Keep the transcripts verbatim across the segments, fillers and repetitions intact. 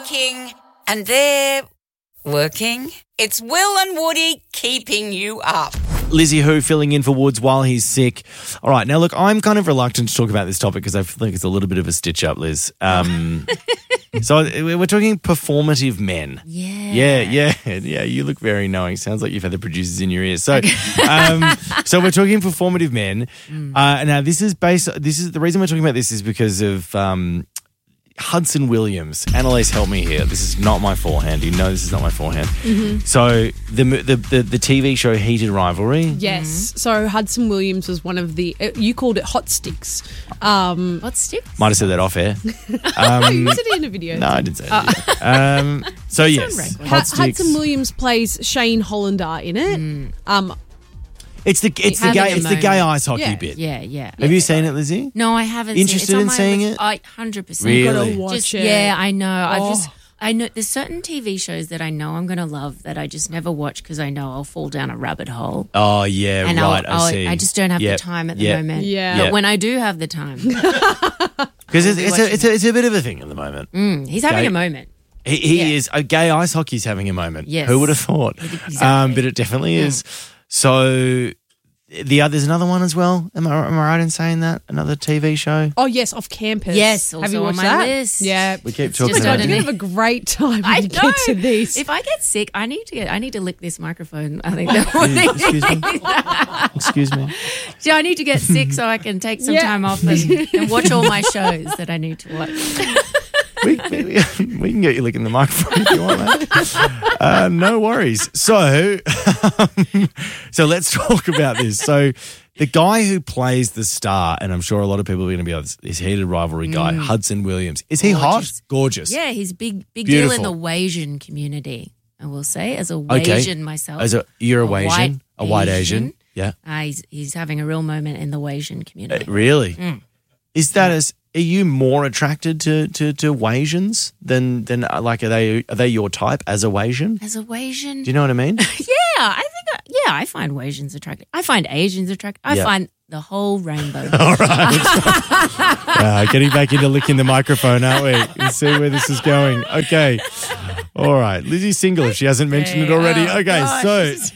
working and they're working. It's Will and Woody keeping you up. Lizzie Who filling in for Woods while he's sick. All right, now look, I'm kind of reluctant to talk about this topic because I feel like it's a little bit of a stitch up, Liz. Um, so we're talking performative men. Yeah. Yeah, yeah, yeah. You look very knowing. Sounds like you've had the producers in your ears. So, um, so we're talking performative men. Mm. Uh, now this is based. This is the reason we're talking about this is because of. Um, Hudson Williams. Annalise, help me here. This is not my forehand. You know this is not my forehand. Mm-hmm. So the, the the the T V show Heated Rivalry. Yes. Mm-hmm. So Hudson Williams was one of the, you called it Hot Sticks. Um, Hot Sticks? Might have said that off air. Um, you said it in a video. No, I didn't say it. Uh, um, so yes, Hot Sticks. Hudson Williams plays Shane Hollander in it. Mm. Um, It's the it's the gay it's the gay ice hockey yeah. bit. Yeah, yeah. Have yeah. you seen it, Lizzie? No, I haven't. Interested seen it. in It's on seeing my, it? I hundred percent. Really? Gotta watch just, it. Yeah, I know. Oh. I just I know there's certain T V shows that I know I'm gonna love that I just never watch because I know I'll fall down a rabbit hole. Oh yeah, and right. I'll, I'll, I see. I just don't have yep. the time at the yep. moment. Yeah. But yep. when I do have the time, because it's it's a, it's a it's a bit of a thing at the moment. Mm, he's having gay, a moment. He, he yeah. is. A gay ice hockey's having a moment. Yes. Who would have thought? Exactly. Um, but it definitely mm. is. So. The other, there's another one as well. Am I, am I right in saying that? Another T V show? Oh, yes, Off Campus. Yes, have you also watched on my that? list. Yeah. We keep It's talking just about You're it. going to have a great time when I you know. get to this. If I get sick, I need to get. I need to lick this microphone. I think that Excuse me. Excuse me. So I need to get sick so I can take some Yeah. time off and, and watch all my shows that I need to watch. We, we, we can get you licking the microphone if you want, mate. Uh, no worries. So, um, so let's talk about this. So, the guy who plays the star, and I'm sure a lot of people are going to be on this, this Heated Rivalry guy, Mm. Hudson Williams. Is he Gorgeous. hot? Gorgeous. Yeah, he's big, big Beautiful. deal in the Wasian community. I will say, as a Okay. Wasian myself, As a you're a, A Wasian, white a white Asian. Asian. Yeah. uh, he's he's having a real moment in the Wasian Uh, community. really? Mm. Is that as? Are you more attracted to to to Wasians than than uh, like are they are they your type as a Wasian? As a Wasian, Do you know what I mean? yeah, I think I, yeah, I find Wasians attractive. I find Asians attractive. I Yeah. find the whole rainbow. All right. uh, getting back into licking the microphone, aren't we? Let's see where this is going. Okay. All right. Lizzie's single if she hasn't mentioned it already. Oh, okay. gosh, So, this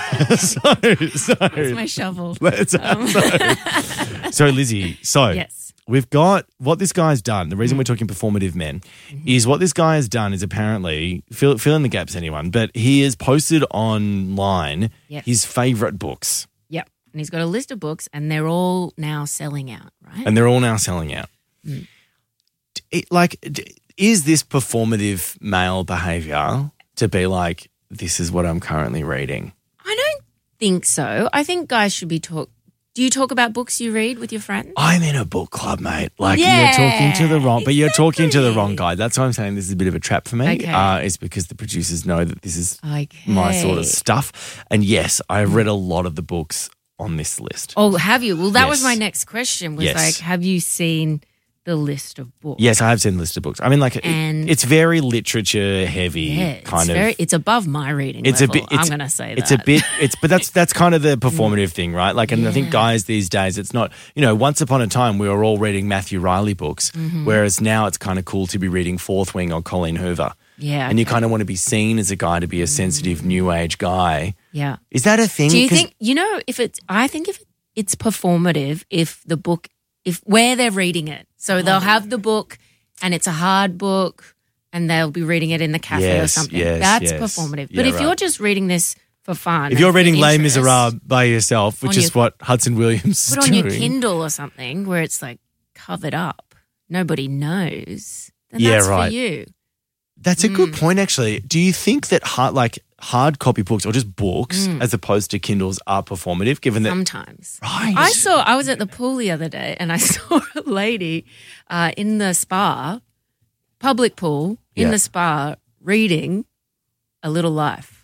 so, so. That's my shovel. Let's, Um. so, so, Lizzie, so Yes. we've got what this guy's done. The reason we're talking performative men Mm-hmm. is what this guy has done is apparently, fill, fill in the gaps, anyone, but he has posted online Yep. his favourite books. Yep. And he's got a list of books, and they're all now selling out, right? And they're all now selling out. Mm. It, like, d- is this performative male behaviour to be like, this is what I'm currently reading? I don't think so. I think guys should be talk. Do you talk about books you read with your friends? I'm in a book club, mate. Like, Yeah, you're talking to the wrong, but you're talking to the wrong exactly. guy. That's why I'm saying this is a bit of a trap for me. Okay. Uh, it's because the producers know that this is Okay. my sort of stuff. And yes, I've read a lot of the books on this list. Oh, have you? Well, that was Yes. my next question. Was Yes. like, have you seen the list of books? Yes, I have seen the list of books. I mean, like, it- And- it's very literature heavy, Yeah, it's kind of. very. It's above my reading. It's level. a bit. It's, I'm going to say that it's a bit. It's but that's that's kind of the performative thing, right? Like, and I think Yeah. guys these days, it's not. You know, once upon a time we were all reading Matthew Riley books, Mm-hmm. whereas now it's kind of cool to be reading Fourth Wing or Colleen Hoover. Yeah, and you okay. kind of want to be seen as a guy to be a sensitive new age guy. Yeah. Is that a thing? Do you 'Cause- think you know if it's? I think if it's performative, if the book, if where they're reading it, so they'll have the book, and it's a hard book, and they'll be reading it in the cafe or Yes, something. yes, That's yes. performative. Yeah, But if right. you're just reading this for fun, if you're and for reading Les interest, Miserables by yourself, which on is your- what Hudson Williams is put on your doing. Kindle or something where it's like covered up, nobody knows. Then Yeah, that's right. for you. That's a good Mm. point, actually. Do you think that hard, like hard copy books or just books, Mm. as opposed to Kindles, are performative? Given that, Sometimes. right? I saw, I was at the pool the other day and I saw a lady uh, in the spa, public pool, in Yeah. the spa, reading A Little Life.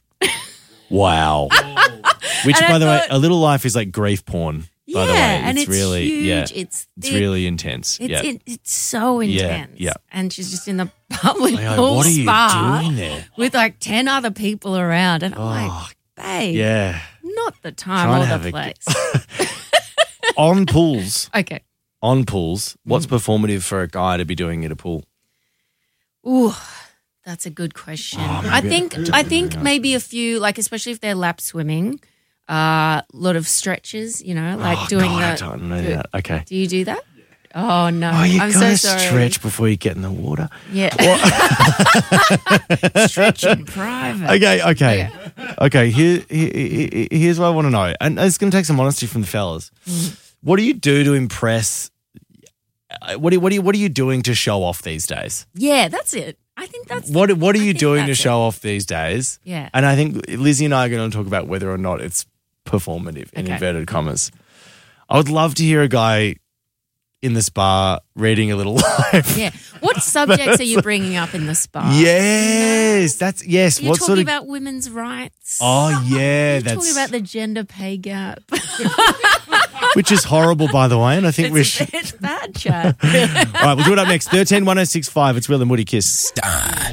Wow. Which, And I by the way, thought- A Little Life is like grief porn. By yeah, the way, and it's it's really, huge. yeah, It's it's thick. really intense. It's yeah. it, it's so Yeah, intense. yeah. And she's just in the public Like, pool what are you spa doing there? with like ten other people around. And I'm Oh, like, babe, yeah. not the time Trying or to have the a place. On pools, Okay. on pools, Mm. what's performative for a guy to be doing at a pool? Ooh, That's a good question. Oh, I maybe think I don't I really think know. maybe a few, like especially if they're lap swimming, a uh, lot of stretches. You know, like oh, doing God, I that. don't know do- that. Okay. Do you do that? Oh no! Oh, you I'm gotta so sorry. stretch before you get in the water. Yeah. Stretch in private. Okay, okay, okay. Here, here, here- here's what I want to know, and it's going to take some honesty from the fellas. What do you do to impress? uh, What do you, what do you, what are you doing to show off these days? Yeah, that's it. I think that's What what are I you think doing to that's show off these days? Yeah. And I think Lizzie and I are going to talk about whether or not it's performative in Okay. inverted commas. I would love to hear a guy in the spa reading a little life. Yeah. What subjects are you bringing up in the spa? Yes, that's yes. You're what talking sort of? about women's rights. Oh yeah, You're that's talking about the gender pay gap. which is horrible, by the way. And I think we should. It's bad, Chad. All right, we'll do it up next. Thirteen one zero six five. It's Will and Woody. Kiss. Star.